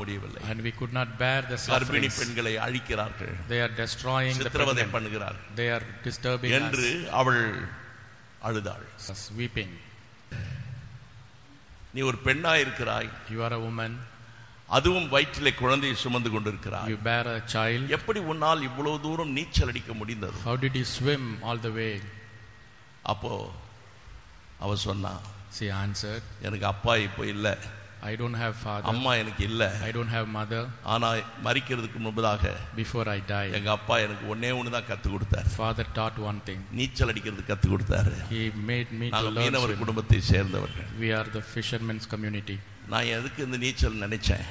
முடியவில்லை. And we could not bear the கர்ப்பிணி sufferings. பெண்களை அழிக்கிறார்கள், They are destroying the சித்திரவதை pregnant. பண்ணுகிறார்கள் They are disturbing என்று அவள் அழுதாள். us, weeping. நீ ஒரு பெண்ணாய் இருக்கிறாய், You are a woman. அதுவும் வயிற்றிலே குழந்தையை சுமந்து கொண்டிருக்கிறாய். You bear a child. எப்படி உன்னால் இவ்வளவு தூரம் நீச்சல் அடிக்க முடிந்தது? How did you swim all the way? அப்போ அவ சொன்னா, She answered, எனக்கு அப்பா இப்போ இல்ல, I don't have father. அம்மா எனக்கு இல்ல, I don't have mother. ஆனா மரிக்கிறதுக்கு முன்பதாக Before I die, எங்க அப்பா எனக்கு ஒன்னே ஒண்ணுதான் கத்து கொடுத்தாரு. father taught one thing. நீச்சல் அடிக்கிறது கத்து கொடுத்தாரு. He made me to நாங்கள் learn மீனவர் swimming. குடும்பத்தை சேர்ந்தவர்கள். We are the fishermen's community. நான் எதுக்கு இந்த நீச்சல் நினைச்சேன்,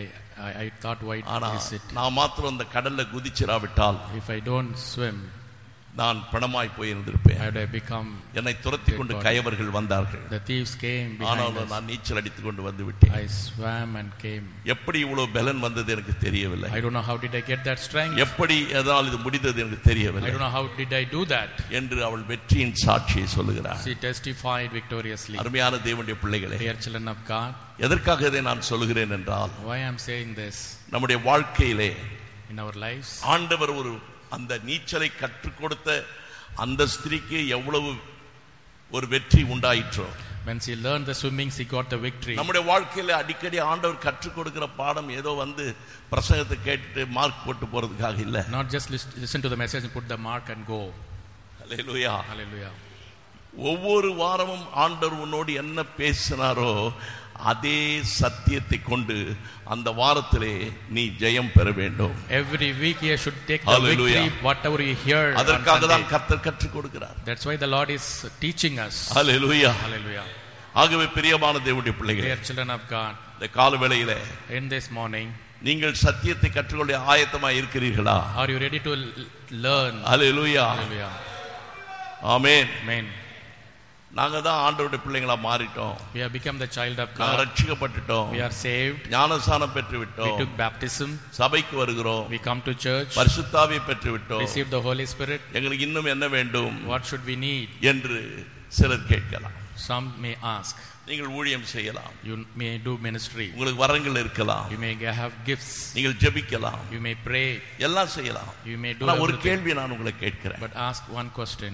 I thought, why ஆனா is it? நான் மாத்திரம் அந்த கடல்ல குதிச்சிராவிட்டால் If I don't swim, நான் பணமாய் போயிருந்திருப்பேன். I would have become. என்னை துரத்தி கொண்டு கயவர்கள் வந்தார்கள், The thieves came behind ஆனாலும் us. நான் நீச்சல் அடித்து கொண்டு வந்து விட்டேன். I swam and came. எப்படி இவ்வளவு பலன் வந்தது எனக்கு தெரியவில்லை. I don't know how did I get that strength. எப்படி எதனால் இது முடிந்தது எனக்கு I தெரியவில்லை don't know how did I do that. என்று அவள் வெற்றியின் சாட்சியை சொல்லுகிறார். She testified victoriously. அருமையான தேவனுடைய பிள்ளைகளே, Dear children of God, எதற்காக இதை நான் சொல்லுகிறேன் என்றால், why I am saying this, நம்முடைய வாழ்க்கையிலே in our lives, ஆண்டவர் ஒரு அந்த நீச்சலை கற்றுக் கொடுத்த அந்த ஸ்திரீக்கு எவ்வளவு ஒரு வெற்றி உண்டாயிற்றோ, when she learned the swimming, she got the victory. நம்முடைய வாழ்க்கையில அடிக்கடி ஆண்டவர் கற்றுக் கொடுக்கிற பாடம் ஏதோ வந்து பிரசங்கத்தை கேட்டுட்டு மார்க் போட்டு போறதுக்காக இல்ல. Not just listen to the message and put the mark and go. Hallelujah. Hallelujah. ஒவ்வொரு வாரமும் ஆண்டவர் உன்னோடு என்ன பேசினாரோ அதே சத்தியத்தை கொண்டு அந்த வாரத்திலே நீ ஜெயம் பெற வேண்டும். Every week you should take the Hallelujah. victory whatever you hear. அதற்காக தான் கர்த்தர் கற்றுக் கொடுக்கிறார். That's why the Lord is teaching us. Hallelujah. Hallelujah. ஆகவே பிரியமான தேவனுடைய பிள்ளைகளே, Dear children of God, இந்த கால வேளையிலே in this morning, நீங்கள் சத்தியத்தை கற்றுக்கொள்ள ஆயத்தமாய் இருக்கிறீர்களா? are you ready to learn? Hallelujah. Hallelujah. Amen. Amen. நாங்க தான் ஆண்டவருடைய பிள்ளைகளா மாறிட்டோம். We have become the child of நாங்க God. ரட்சிக்கப்பட்டுட்டோம். We are saved. ஞானஸ்நானம் பெற்று We விட்டோம். took baptism. சபைக்கு வருகிறோம். We come to church. பரிசுத்த ஆவியை பெற்று விட்டோம். Receive the Holy Spirit. எங்களுக்கு இன்னும் என்ன வேண்டும் What should we need? என்று சிலர் கேட்கலாம். Some may ask. நீங்கள் ஊழியம் செய்யலாம், You may do ministry. உங்களுக்கு வரங்கள் இருக்கலாம், You may have gifts. நீங்கள் ஜெபிக்கலாம், You may pray. எல்லாம் செய்யலாம். You may do ஆனா ஒரு everything. கேள்வி நான் உங்களை கேட்கிறேன். But ask one question.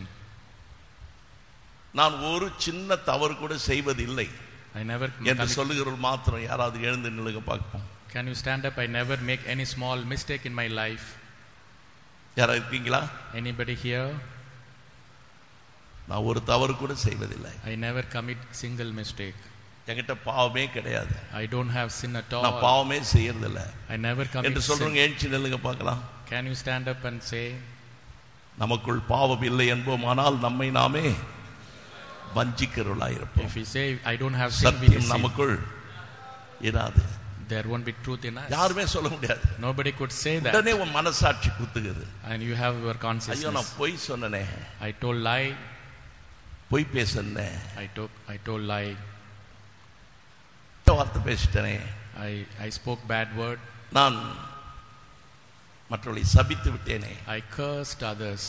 நான் ஒரு சின்ன தவறு கூட செய்வதில்லை I never என்று சொல்லுகிறவர்கள் மாத்திரம் யாராவது எழுந்து நில்லுங்க பார்ப்போம். Can you stand up? I never make any small mistake in my life. யாராவது இருக்கீங்களா? Anybody here? நான் ஒரு தவறு கூட செய்வதில்லை. I never commit single mistake. என்கிட்ட பாவமே கிடையாது, I don't have sin at நான் all. பாவமே செய்யறதில்ல I never commit என்று sin. சொல்றவங்க எழுச்சி நில்லுங்க பார்க்கலாம். Can you stand up and say, நமக்குள் பாவம் இல்லை என்போமானால் நம்மை நாமே வஞ்சிக்கிறவர்களாயிருப்போம். if we say I don't have sin, we சத்தியம் sin. நமக்குள் இராது. There won't be truth in us. யாருமே சொல்ல முடியாது. Nobody could say that. உடனே உன் மனசாட்சி குத்துகிறது. And you have your ஐயோ consciousness. நான் பொய் சொன்னனே, I told lie. பொய் பேசனே, I told lie. வார்த்தை பேசிட்டனே, I spoke bad word. நான் மற்றவர்களை சபித்து விட்டேனே, I cursed others.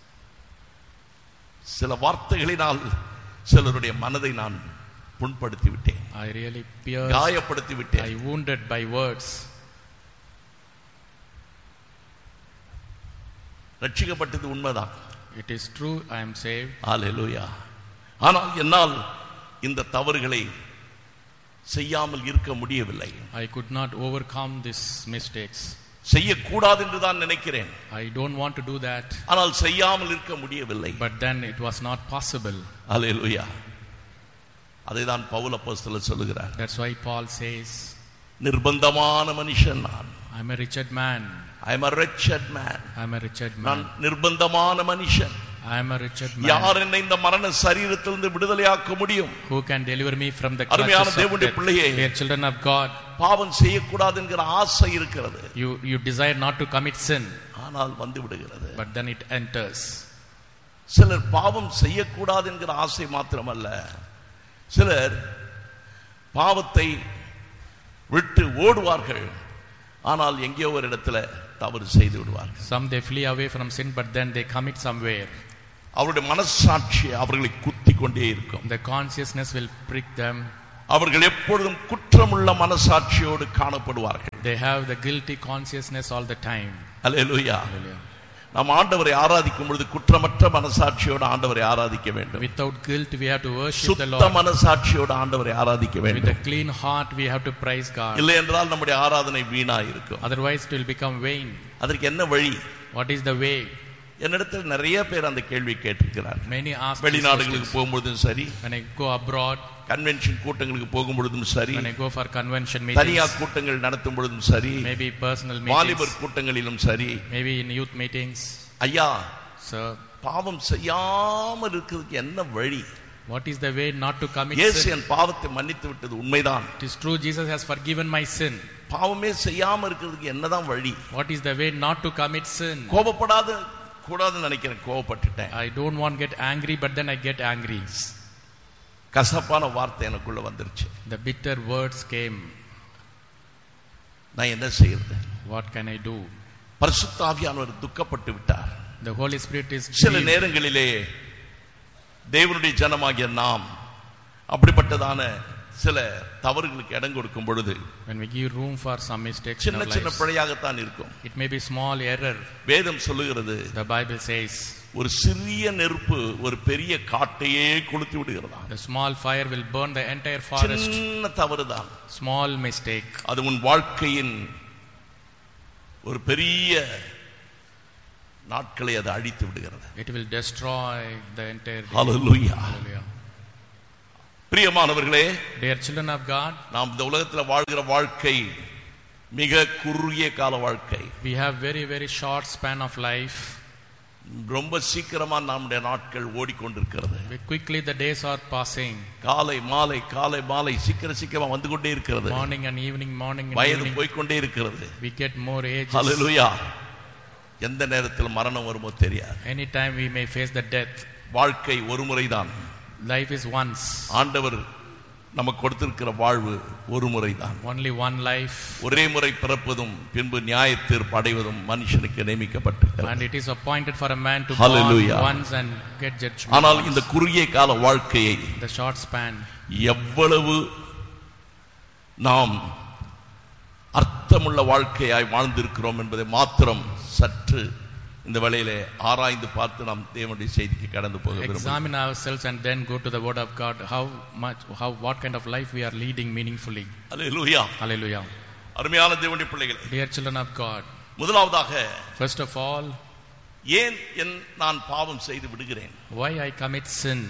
சில வார்த்தைகளினால் சிலருடைய மனதை நான் புண்படுத்தி விட்டேன், I really pierced. காயப்படுத்தி விட்டேன். I wounded by words. ரட்சிக்கப்பட்டது உண்மைதான். It is true, I am saved. ஹல்லேலூயா. ஆனால் என்னால் இந்த தவறுகளை செய்யாமல் இருக்க முடியவில்லை. I could not overcome these mistakes. செய்யக்கூடாது என்று தான் நினைக்கிறேன், I don't want to do that. ஆனால் செய்யாமல் இருக்க முடியவில்லை. But then it was not possible. ஹல்லேலூயா. அதைதான் பவுல் அப்போஸ்தலர் சொல்லுகிறார். That's why Paul says, நிர்பந்தமான மனுஷன் நான். I'm a wretched man. I'm a wretched man. I'm a wretched நான் man. நிர்பந்தமான மனுஷன். I'm a wretched man. யார் என்னை இந்த மரண சரீரத்திலிருந்து விடுதலையாக்க முடியும்? Who can deliver me from the அருமையான clutches of தேவனுடைய death? பிள்ளையே, Dear children of God, பாவம் செய்யக்கூடாது என்கிற ஆசை இருக்கிறது, you desire not to commit sin, ஆனால் வந்து விடுகிறது. but then it enters. சிலர் பாவம் செய்யக்கூடாது என்கிற ஆசை மாத்திரமல்ல, சிலர் பாவத்தை விட்டு ஓடுவார்கள், ஆனால் எங்கேயோ ஒரு இடத்துல தவறு செய்து விடுவார்கள். Some they flee away from sin, but then they commit somewhere. அவருடைய மனசாட்சி அவர்களை குத்தி கொண்டே இருக்கும். The consciousness will prick them. அவர்கள் எப்பொழுதும் குற்றமுள்ள மனசாட்சியோடு காணப்படுவார்கள். They have the guilty consciousness all the time. Hallelujah. Hallelujah. நாம் ஆண்டவரை ஆராதிக்கும் பொழுது குற்றமற்ற மனசாட்சியோடு ஆண்டவரை ஆராதிக்க வேண்டும். Without guilt we have to worship the சுத்த Lord. மனசாட்சியோடு ஆண்டவரை ஆராதிக்க With வேண்டும். a clean heart we have to praise God. இல்லை என்றால் நம்முடைய ஆராதனை வீணா இருக்கும். Otherwise it will become vain. அதற்கு என்ன வழி? What is the way? என்னிடத்தில் நிறைய பேர் அந்த கேள்வி கேட்டிருக்கிறார். Many ask வெளிநாடுகளுக்கு போகும்பொழுதும் சரி, when I go abroad, convention கூட்டங்களுக்கு போகும் பொழுதும் சரி, when I go for convention தனியா meetings, கூட்டங்கள் நடத்தும் பொழுதும் சரி, maybe personal meetings, வாலிபர் கூட்டங்களிலும் சரி, maybe in youth meetings. ஐயா, Sir, பாவம் செய்யாமல் இருக்கிறதுக்கு என்ன வழி? what is the way not to commit இயேசு sin? என் பாவத்தை மன்னித்து விட்டது உண்மைதான். It is true, Jesus has forgiven my sin. பாவமே செய்யாம இருக்கிறதுக்கு என்னதான் வழி? What is the way not to commit sin? கோபப்படாத கூடாதுன்னு நினைக்கிறேன், கோபப்பட்டுட்டேன். I don't want to get angry, but then I get angry. கசப்பான வார்த்தை எனக்குள்ள வந்துருச்சு. The bitter words came. நான் என்ன செய்யறது? What can I do? பரிசுத்த ஆவியானவர் துக்கப்பட்டு விட்டார். The Holy Spirit is சில grieved. நேரங்களிலே தேவனுடைய ஜனமாகிய நாம் அப்படிப்பட்டதான சில தவறுகளுக்கு இடம் கொடுக்கும் பொழுது, When we give room for some mistakes in சின்ன our சின்ன lives, பிழையாகத்தான் இருக்கும். it may be small error. வேதம் சொல்லுகிறது, The Bible says ஒரு சிறிய நெருப்பு ஒரு பெரிய காட்டையே கொளுத்தி விடுகிறதா. the small fire will burn the entire forest. சின்ன தவறுதான், Small mistake. அது உன் வாழ்க்கையின் ஒரு பெரிய நாட்களை அது அழித்து விடுகிறது. It will destroy the entire day. Hallelujah. Hallelujah. பிரியமானவர்களே, Dear children of God, நாம் இந்த உலகத்தில் வாழ்கிற வாழ்க்கை மிக குறுகிய கால வாழ்க்கை. we have very, very short span of life. ரொம்ப சீக்கிரமா நம்முடைய நாட்கள் ஓடிக்கொண்டிருக்கிறது. Quickly the days are passing. காலை மாலை சீக்கிரமா வந்து கொண்டே இருக்கிறது. Morning and evening, morning and வயது evening. போய்க்கொண்டே இருக்கிறது. We get more ages. ஹல்லேலூயா. எந்த நேரத்தில் மரணம் வருமோ தெரியாது. Anytime we may face the death. வாழ்க்கை ஒரு முறைதான். Life is once. ஆண்டவர் நமக்கு கொடுத்திருக்கிற வாழ்வு ஒரு முறைதான். Only one life. ஒரே முறை பிறப்பதும் பின்பு நியாய தீர்ப்பு அடைவதும் மனுஷனுக்கு நியமிக்கப்பட்டிருக்கிறது. And it is appointed for a man to Hallelujah. born once and get judgment. ஆனால் இந்த குறுகிய கால வாழ்க்கையை The short span. எவ்வளவு நாம் அர்த்தமுள்ள வாழ்க்கையாய் வாழ்ந்திருக்கிறோம் என்பதை மாத்திரம் சற்று இந்த வேளையிலே ஆராய்ந்து பார்த்து நாம் தேவனுடைய செய்திக்கு கடந்து போக விரும்புகிறோம். Examine ourselves and then go to the word of God. What kind of life we are leading meaningfully. Hallelujah. Hallelujah. அருமையான தேவனுடைய பிள்ளைகளே, Dear children of God, முதலாவதாக first of all, ஏன் நான் பாவம் செய்து விடுகிறேன்? why I commit sin.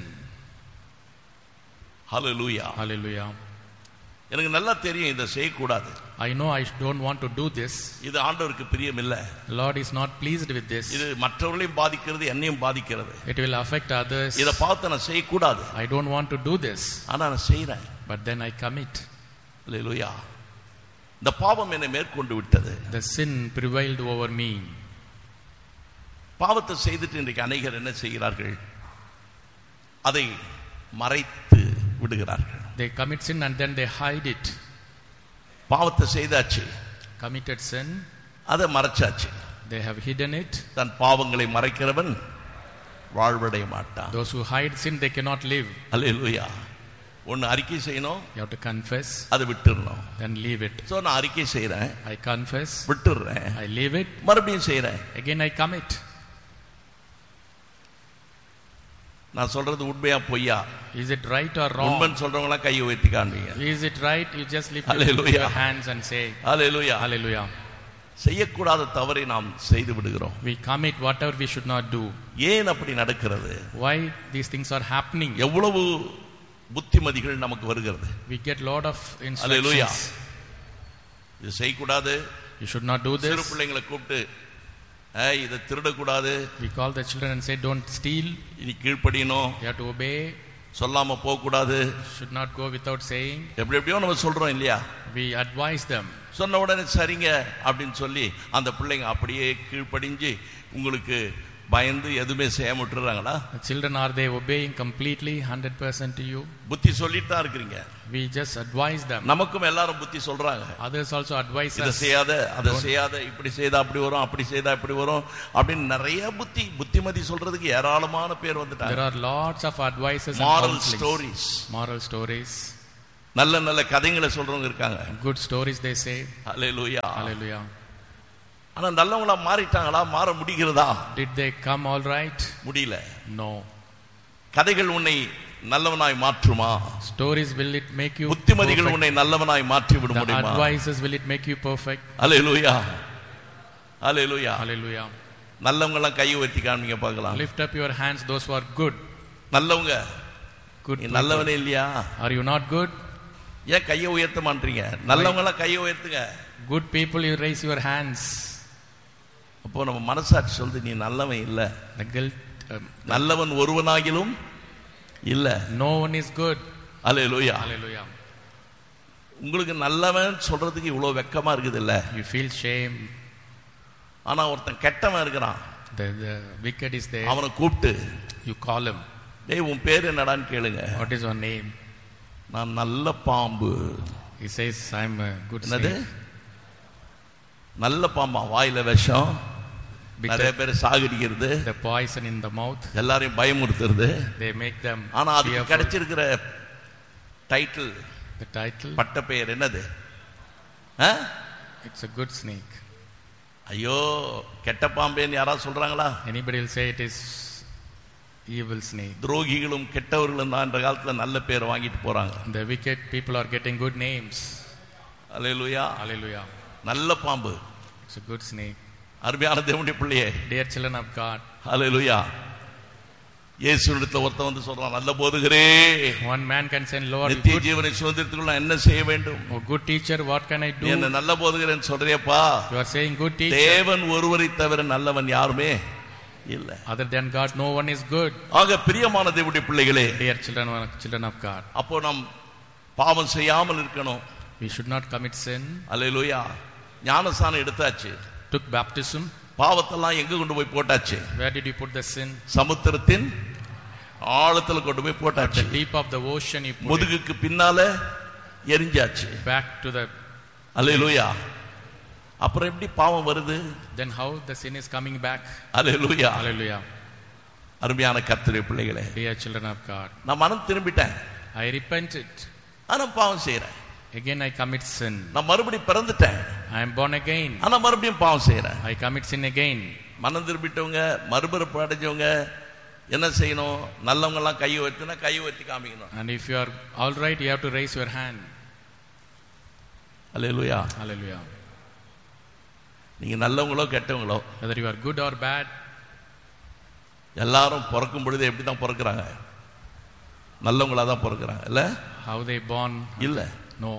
Hallelujah. Hallelujah. எனக்கு நல்லா தெரியும் இதை செய்யக்கூடாது. I know I don't want to do this. இது ஆண்டவருக்கு பிரியம் இல்ல. Lord is not pleased with this. இது மற்றவர்களையும் பாதிக்கிறது, என்னையும் பாதிக்கிறது. It will affect others. இதை பார்த்து நான் செய்யக்கூடாது. I don't want to do this. ஆனா நான் செய்யறேன். But then I commit. அல்லேலூயா. இந்த பாவம் என்னை மேற்கொண்டு விட்டது. The sin prevailed over me. பாவத்தை செய்துட்டு இன்றைக்கு அநேகர் என்ன செய்கிறார்கள்? அதை மறைத்து விடுகிறார்கள். They commit sin and then they hide it. பாவத்தை செய்தாச்சு, Committed sin, அதை மறைச்சாச்சு. they have hidden it. தன் பாவங்களை மறைக்கிறவன் வாழ்வடைய மாட்டான். Those who hide sin, they cannot live. அல்லேலூயா. ஒன்னு அறிக்கை செய்யணும், You have to confess, அதை விட்டுறணும். then leave it. சோ நான் அறிக்கை செய்றேன், I confess, விட்டுறேன், I leave it, மறுபடியும் செய்றேன். again I commit. நான் சொல்றது உண்மையா பொய்யா? Is it right or wrong? உண்மைன்னு சொல்றவங்களா கையை உயர்த்தி காண்பீங்க. Is it right? You just lift Hallelujah. your hands and say, hallelujah. Hallelujah. செய்யக்கூடாத தவறை நாம் செய்து விடுகிறோம். We commit whatever we should not do. ஏன் அப்படி நடக்கிறது? Why these things are happening? எவ்வளவு புத்திமதிகள் நமக்கு வருகிறது. We get lot of Hallelujah. instructions. இது செய்யக்கூடாது. You should not do சிறு this. பிள்ளைங்களை கூப்பிட்டு இதை திருடக்கூடாது, We call the children and say, don't steal. இனி கீழ்ப்படியணும், You have to obey. சொல்லாம போக கூடாது. Should not go without saying. எப்படியோ நம்ம சொல்றோம் இல்லையா? We advise them. சொன்ன உடனே சரிங்க அப்படின்னு சொல்லி அந்த பிள்ளைங்க அப்படியே கீழ்ப்படிஞ்சு உங்களுக்கு பயந்து எதுவுமே செய்யாம விட்டுறாங்களா? The children, are they obeying completely 100% to you? புத்தி சொல்லிட்டு தான் இருக்கிறீங்க. We just advise them. நமக்கும் எல்லாரும் புத்தி சொல்றாங்க. Others also advise இதை us. செய்யாத, அதை செய்யாத, இப்படி செய்தா அப்படி வரும், அப்படி செய்தா இப்படி வரும் அப்படின்னு நிறைய புத்திமதி சொல்றதுக்கு ஏராளமான பேர் வந்துட்டாங்க. There are lots of advices and Moral counselings. stories. Moral stories. நல்ல நல்ல கதைகளை சொல்றவங்க இருக்காங்க. Good stories they say. Hallelujah. Hallelujah. ஆனா நல்லவங்களா மாறிட்டாங்களா? மாற முடிகிறதா? Did they come all right? முடியல. No. கதைகள் உன்னை நல்லவனாய் மாற்றுமா? Stories, will it make you புத்திமதிகள் perfect? உன்னை நல்லவனாய் மாற்றி விட The முடியுமா? advices, will it make you perfect? Hallelujah. Hallelujah. Hallelujah. நல்லவங்க எல்லாம் கையை உயர்த்தி காமிங்க பார்க்கலாம். Lift up your hands, those who are good. நல்லவங்க. Good நீ people. நல்லவனே இல்லையா? Are you not good? ஏன் கையை உயர்த்த மாட்டீங்க? நல்லவங்க எல்லாம் கையை உயர்த்துங்க. Good people, you raise your hands. அப்போ நம்ம மனசாட்சி சொல்லுது நீ நல்லவன் இல்ல. The guilt. நல்லவன் ஒருவனாகிலும் இல்ல. No one is good. Hallelujah. Hallelujah. உங்களுக்கு நல்லவன் சொல்றதுக்கு இவ்வளவு வெக்கமா இருக்குது இல்ல? You feel shame. ஆனா ஒருத்தன் கெட்டவன் இருக்கிறான். The wicked is there. அவனை கூப்பிட்டு You call him. டேய் உன் பேர் என்னடான்னு கேளுங்க. What is your name? நான் நல்ல பாம்பு. He says, I'm a good என்னது? snake. நல்ல பாம்பா, வாயில விஷம், நிறைய Bitter, பேர் சாகடிக்கிறது, the poison in the mouth. எல்லாரையும் பயமுறுத்துறது. They make them ஆனா அதுக்கு fearful. கிடைச்சிருக்கிற டைட்டில், The title, பட்ட பெயர் என்னது? it's a good snake. ஐயோ கெட்ட பாம்பேன்னு யாராவது சொல்றாங்களா? Anybody will say it is evil snake. துரோகிகளும் கெட்டவர்களும் தான் இந்த காலத்துல நல்ல பேர் வாங்கிட்டு போறாங்க. The wicked people are getting good names. Hallelujah. Hallelujah. நல்ல பாம்பு. It's a good snake. அருமையான தேவனுடைய பிள்ளையே, Dear children of God, ஹல்லேலூயா. இயேசுவிடத்தில் ஒருத்தன் வந்து சொல்றான், நல்ல போதகரே, one man can say, Lord, நித்திய good, ஜீவனை சுதந்திரத்துக்குள்ள நான் என்ன செய்ய வேண்டும்? oh, good teacher, what can I நீ என்ன do? நல்ல போதகரேன்னு சொல்றியப்பா. You are saying good teacher. தேவன் ஒருவரை தவிர நல்லவன் யாருமே இல்ல. Other than God, no one is good. ஆக பிரியமான தேவனுடைய பிள்ளைகளே, Dear children of God, அப்போ நாம் பாவம் செய்யாமல் இருக்கணும். we should not commit sin. அல்லேலூயா. ஞானஸ்நானம் எடுத்தாச்சு, Took baptism. பாவத்தெல்லாம் எங்க கொண்டு போய் போட்டாச்சு? Where did you put the sin? சமுத்திரத்தின் ஆழத்துல கொண்டு போய் At போட்டாச்சு. the deep of the ocean, you put it முதுகுக்கு பின்னால எரிஞ்சாச்சு. back to the. அல்லேலூயா. அப்புறம் எப்படி பாவம் வருது? Then how the sin is coming back? Hallelujah. Hallelujah. அருமையான கர்த்தருடைய பிள்ளைகளே, Dear children of God, நான் மனம் திரும்பிட்டேன், I repented. ஆனா பாவம் செய்யறேன். Again I commit sin. நான் மறுபடியும் பிறந்துட்டேன், I am born again. ஆனா மறுபடியும் பாவம் செய்யறேன். I commit sin again. மனம் திரும்பிட்டவங்க, மறுபிறப்பு அடைஞ்சவங்க என்ன செய்யணும்? நல்லவங்க எல்லாம் கையை உயர்த்தினா கையை உயர்த்தி காமிக்கணும். And if you are all right, you have to raise your hand. Hallelujah. Hallelujah. நீங்க நல்லவங்களோ கெட்டவங்களோ, Whether you are good or bad, எல்லாரும் பிறக்கும் பொழுது எப்படி தான் பிறக்கிறாங்க? நல்லவங்களா தான் பிறக்கிறாங்க இல்ல? how they born? இல்ல. No.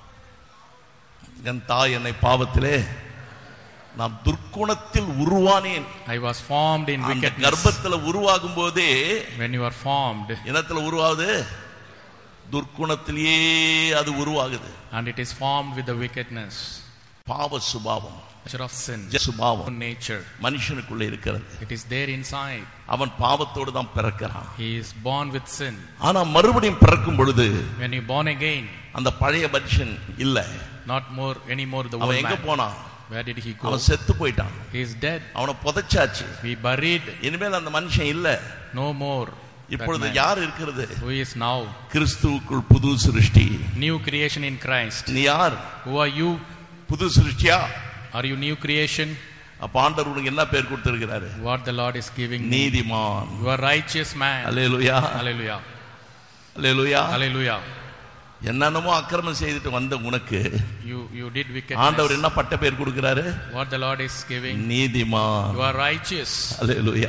என் தாய் என்னை பாவத்திலே நான் துர்க்குணத்தில் உருவானேன். I was formed in அந்த wickedness. கர்ப்பத்துல உருவாகும் போதே When you are formed, இனத்துல உருவாகுது, துர்க்குணத்திலேயே அது உருவாகுது. and it is formed with the wickedness, பாவ சுபாவம், nature of sin, சுபாவம் nature. மனுஷனுக்குள்ள இருக்கிறது. It is there inside. அவன் பாவத்தோடு தான் பிறக்கிறான். He is born with sin. ஆனா மறுபடியும் பிறக்கும் பொழுது When you born again, அந்த பழைய மனுஷன் இல்ல. not more anymore the அவன் old எங்க man. போனான்? Where did he go? அவன் செத்து போயிட்டான். He is dead. அவனை புதைச்சாச்சு. We buried. இனிமேல் அந்த மனுஷன் இல்ல. No more. இப்பொழுது யார் இருக்கிறது? Who is now? கிறிஸ்துவுக்குள் புது சிருஷ்டி. New creation in Christ. நீ யார்? Who are you? புது சிருஷ்டியா? Are you new creation? அப்ப ஆண்டவர் உனக்கு என்ன பேர் கொடுத்திருக்கிறாரு? What the Lord is giving me. நீதிமான். You are righteous man. Hallelujah. Hallelujah. Hallelujah. Hallelujah. என்னென்னமோ அக்கிரமம் செய்துட்டு வந்த உனக்கு You did ஆண்டவர் wickedness. என்ன பட்ட பேர் கொடுக்கிறாரு? What the Lord is giving. நீதிமான். You are righteous. அல்லேலூயா.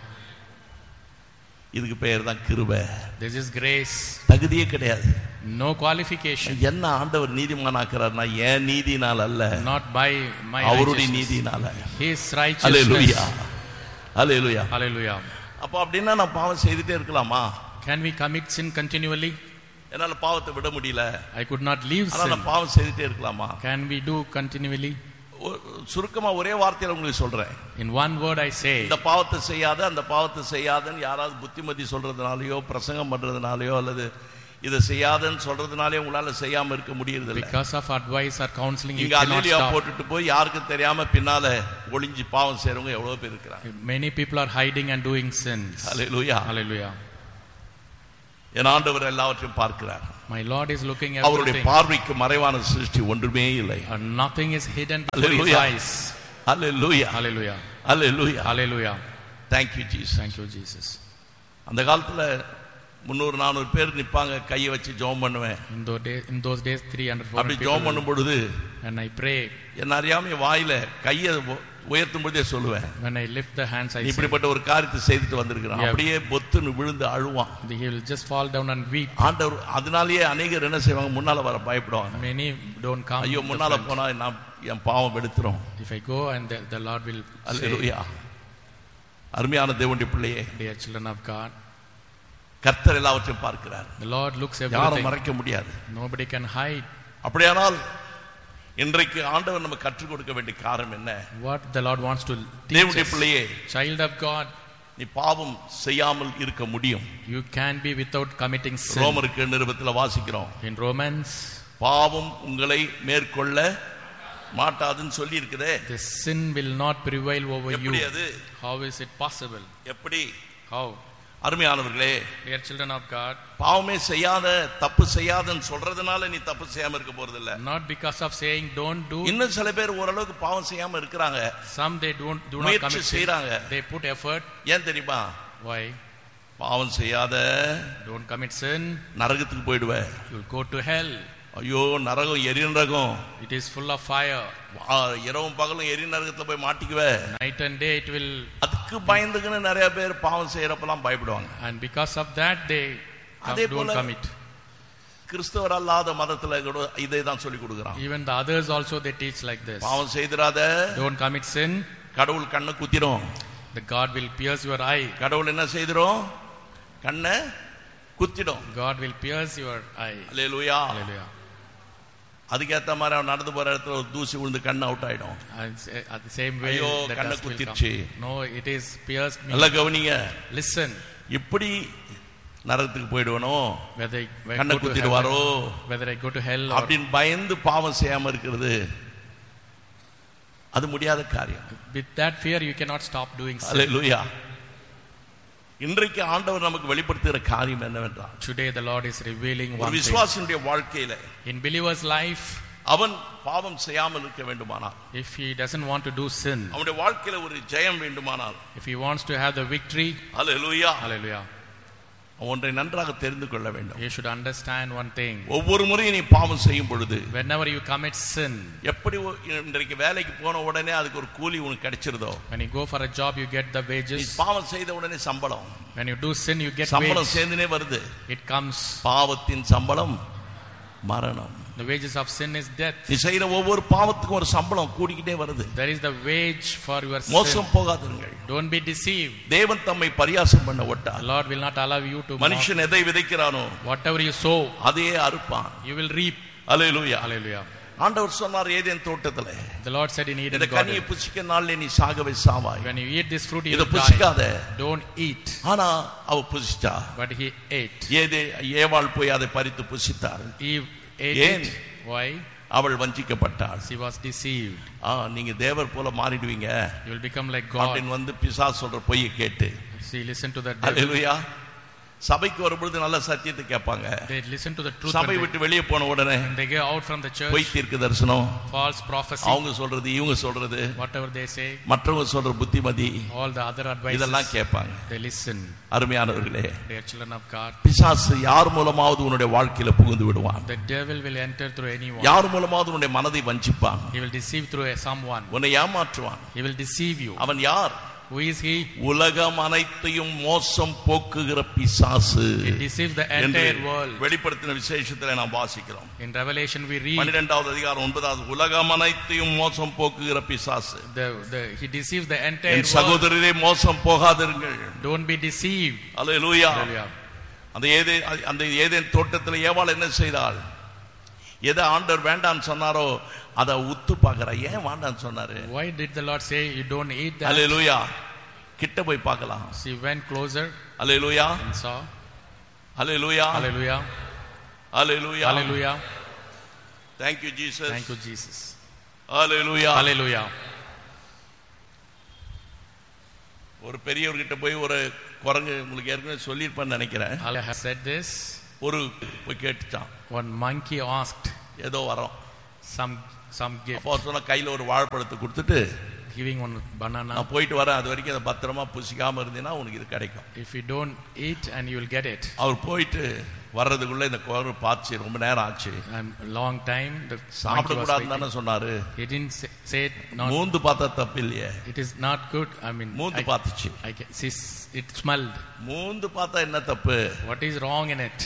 இதுக்கு பெயர் தான் கிருபை. This is grace. தகுதியே கிடையாது. No qualification. என்ன ஆண்டவர் நீதிமான் ஆக்குறாருன்னா என் நீதினால் அல்ல, Not by my அவருடைய righteousness. நீதினால. His அல்லேலூயா. righteousness. அல்லேலூயா. Hallelujah. அப்ப அப்படின்னா நான் பாவம் செய்துட்டே இருக்கலாமா? Can we commit sin continually? என்னால பாவத்தை விட முடியல, I could not leave ஆனா sin. நான் பாவம் செய்துட்டே இருக்கலாமா? Can we do continually? சுருக்கமா ஒரே வார்த்தையில உங்களுக்கு சொல்றேன். In one word I say, இந்த பாவத்தை செய்யாத அந்த பாவத்தை செய்யாதன்னு யாராவது புத்திமதி சொல்றதுனாலயோ பிரசங்கம் பண்றதுனாலயோ அல்லது இதை செய்யாதன்னு சொல்றதுனாலே உங்களால செய்யாம இருக்க முடியறது இல்ல. because of advice or counseling you இங்க cannot அல்லேலூயா stop. போட்டுட்டு போய் யாருக்கும் தெரியாம பின்னால ஒளிஞ்சு பாவம் செய்றவங்க எவ்வளவு பேர் இருக்காங்க. Many people are hiding and doing sins. Hallelujah. Hallelujah. என் ஆண்டவர் எல்லாவற்றையும் பார்க்கிறார். My Lord is looking அவருடைய everything. பார்வைக்கு மறைவான சிருஷ்டி ஒன்றுமே இல்லை. And nothing is hidden before His Hallelujah. eyes. Hallelujah. Hallelujah. Hallelujah. Hallelujah. Thank you Jesus. Thank you, Jesus. அந்த காலத்துல 300-400 பேர் நிப்பாங்க, கையை வச்சு ஜெபம் பண்ணுவேன். In those days 300-400 அப்படி ஜெபம் பண்ணும் பொழுது when I pray, என்ன அறியாம வாயில கையை உயர்த்தும் பொழுதே சொல்லுவேன், when I lift the hands, I say, இப்படிப்பட்ட ஒரு காரியத்தை செய்துட்டு வந்திருக்கிறான். அப்படியே பொத்துன்னு விழுந்து அழுவான். he will just fall down and weep. ஆண்டவர் அதனாலேயே அநேகர் என்ன செய்வாங்க, முன்னால வர பயப்படுவாங்க. Many don't come. ஐயோ முன்னால போனா நான் என் பாவம் எடுத்துரும். If I go and the Lord will say, அல்லேலூயா. அருமையான தேவனுடைய பிள்ளையே, dear children of God, கர்த்தர் எல்லாவற்றையும் பார்க்கிறார். the Lord looks யாரும் everything. மறைக்க முடியாது. Nobody can hide. அப்படியானால் இன்றைக்கு ஆண்டவர் நமக்கு கற்றுக் கொடுக்க வேண்டிய காரணம் என்ன? What the Lord wants to teach தேவனுடைய us. பிள்ளையே, Child of God, நீ பாவம் செய்யாமல் இருக்க முடியும். you can be without committing sin. ரோமருக்கு நிருபத்தில் வாசிக்கிறோம், In Romans, பாவம் உங்களை மேற்கொள்ள மாட்டாதுன்னு சொல்லி இருக்குதே. the sin will not prevail over you. எப்படி அது? How is it possible? எப்படி? How? அருமையானவர்களே, Dear children of God, பாவமே செய்யாத, தப்பு செய்யாதன்னு சொல்றதுனால நீ தப்பு செய்யாம இருக்க போறது இல்ல. not because of saying don't do. இன்னும் சில பேர் ஓரளவுக்கு பாவம் செய்யாம இருக்கிறாங்க. Some they do not முயற்சி commit sin. செய்றாங்க. They put effort. ஏன் தெரியுமா? Why? பாவம் செய்யாத, Don't commit sin. நரகத்துக்கு போயிடுவ. You will go to hell. ஐயோ நரகம் எரிநரகம், It is full of fire. இரவும் பகலும் எரி நரகத்துல போய் மாட்டிக்குவ. Night and day it will. அதுக்கு பயந்துக்குன்னு நிறைய பேர் பாவம் செய்யறப்பெல்லாம் பயப்படுவாங்க. And because of that they அதே don't போல commit. கிறிஸ்தவர் அல்லாத மதத்துல கூட இதே தான் சொல்லி கொடுக்குறான். Even the others also they teach like this. பாவம் செய்திராத, Don't commit sin. கடவுள் கண்ணை குத்திரும். The God will pierce your eye. கடவுள் என்ன செய்திரும்? கண்ணை குத்திடும். God will pierce your eye. Hallelujah. Hallelujah. அதுக்கேற்ற மாதிரி அவன் நடந்து போற இடத்துல ஒரு தூசி விழுந்து கண்ணு அவுட் ஆயிடும். And at the same way ஐயோ, the கண்ணை dust will குத்திருச்சு. come. No, it is pierced me. நல்லா கவனிங்க. Listen. இப்படி நரகத்துக்கு போயிடுவனோ, Whether I கண்ணை go to குத்திடுவாரோ heaven, whether I go to hell or அப்படின்னு பயந்து பாவம் செய்யாம இருக்கிறது அது முடியாத காரியம். with that fear you cannot stop doing sin. அல்லேலூயா. இன்றைக்கு ஆண்டவர் நமக்கு வெளிப்படுத்துகிற காரியம் என்னவென்றால், Today the Lord is revealing ஒரு one thing. விசுவாசியுடைய வாழ்க்கையில In believer's life, அவன் பாவம் செய்யாமல் இருக்க வேண்டுமானால், if he doesn't want to do sin, அவனுடைய வாழ்க்கையில ஒரு ஜெயம் வேண்டுமானால், if he wants to have the victory, hallelujah, hallelujah, ஒன்றை நன்றாக தெரிந்து கொள்ள வேண்டும். you should understand one thing. ஒவ்வொரு முறையும் நீ பாவம் செய்யும் பொழுது, Whenever you commit sin, எப்படி இன்றைக்கு வேலைக்கு போன உடனே அதுக்கு ஒரு கூலி உனக்கு கிடைச்சிருதோ, when you go for a job you get the நீ wages. பாவம் செய்த உடனே சம்பளம், When you do sin you get சம்பளம் wages. சேர்ந்துனே வருது. It comes. பாவத்தின் சம்பளம் மரணம். The wages of sin is death. நீ செய்யற ஒவ்வொரு பாவத்துக்கும் ஒரு சம்பளம் கூடிக்கிட்டே வருது. There is the wage for your sin. மோசம் போகாதீர்கள். Don't be deceived. தேவன் தம்மை பரியாசம் பண்ண The ஒட்டார். Lord will not allow you to mock. மனுஷன் எதை விதைக்கிறானோ Whatever you sow, அதே அறுப்பான். you will reap. Hallelujah. Hallelujah. ஆண்டவர் சொன்னார் ஏதேன் தோட்டத்திலே, The Lord said in Eden இந்த கனியை garden, புசிக்க நாள்ல நீ சாகவே சாவாய். when you eat this fruit you இத will die. புசிக்காத. Don't eat. ஆனா அவ புசிச்சா. But he ate. ஏவாள் போய் அதை பறித்து புசித்தாள். Eve ate ஏன்? it. Why? அவள் வஞ்சிக்கப்பட்டாள். She was deceived. நீங்க தேவர் போல மாறிடுவீங்க You will become like God. அப்படின்னு வந்து பிசாசு சொல்ற பொய்யை கேட்டு, She listened to the devil. அல்லேலூயா, சபைக்கு வரும்பொழுது நல்ல சத்தியத்தை கேட்பாங்க. They listen to the truth. சபை விட்டு வெளியே போன உடனே When they go out from the church, பொய் தீர்க்க தரிசனம், false prophecy, அவங்க சொல்றது இவங்க சொல்றது, whatever they say, மற்றவங்க சொல்ற புத்திமதி, all the other advices, இதெல்லாம் கேட்பாங்க. they listen. அருமையானவர்களே, Dear children of God, பிசாசு யார் மூலமாவது உன்னுடைய வாழ்க்கையில புகுந்து விடுவான். the devil will enter through anyone. யார் மூலமாவது உன்னுடைய மனதை வஞ்சிப்பான். He will deceive through someone. உன்னை ஏமாற்றுவான். He will deceive you. அவன் யார்? Who is he? உலகம் அனைத்தையும் மோசம் போக்குகிற பிசாசு. He deceives the entire world. வெளிப்படுத்தின விசேஷத்துல நாம் வாசிக்கிறோம். In Revelation we read, 12வது அதிகாரம் 9வது, உலகம் அனைத்தையும் மோசம் போக்குகிற பிசாசு. he deceives the entire N world. சகோதரரே மோசம் போகாதீர்கள். Don't be deceived. Hallelujah. Hallelujah. அந்த ஏதேன் தோட்டத்தில் ஏவாள் என்ன செய்தாள்? எதை ஆண்டவர் வேண்டான்னு சொன்னாரோ அதை உத்து பார்க்கறா. ஏன் வேண்டான்னு சொன்னாரு? Why did the Lord say you don't eat that? அல்லேலூயா. கிட்ட போய் பார்க்கலாம். She went closer hallelujah. and saw. Hallelujah. Hallelujah. Hallelujah. Hallelujah. Thank you Jesus. Thank you Jesus. Hallelujah. Hallelujah. ஒரு பெரியவர்கிட்ட போய் ஒரு குரங்கு, உங்களுக்கு ஏற்கனவே சொல்லியிருப்பேன்னு நினைக்கிறேன், I have said this. ஒரு போய் கேட்டுச்சான். One monkey asked ஏதோ வரோம் some gift. அப்போ சொன்ன கையில ஒரு வாழைப்பழத்தை கொடுத்துட்டு, Giving one banana. நான் போயிட்டு வரேன், அது வரைக்கும் அதை பத்திரமா புசிக்காம இருந்தீங்கன்னா உனக்கு இது கிடைக்கும். If you don't eat and you will get it. அவர் போயிட்டு வர்றதுக்குள்ள இந்த குரங்கு பார்த்து ரொம்ப நேரம் ஆச்சு. Long time the சாப்பிட கூடாதுன்னு சொன்னாரு. He didn't say it. மூந்து பார்த்தா தப்பு இல்லையே. It is not good. I mean, மூந்து பார்த்துச்சு. it smelled. மூந்து பார்த்தா என்ன தப்பு? What is wrong in it?